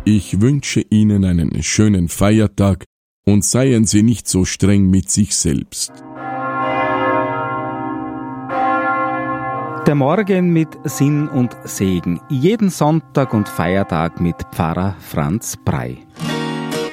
Ich wünsche Ihnen einen schönen Feiertag und seien Sie nicht so streng mit sich selbst. Der Morgen mit Sinn und Segen. Jeden Sonntag und Feiertag mit Pfarrer Franz Brey.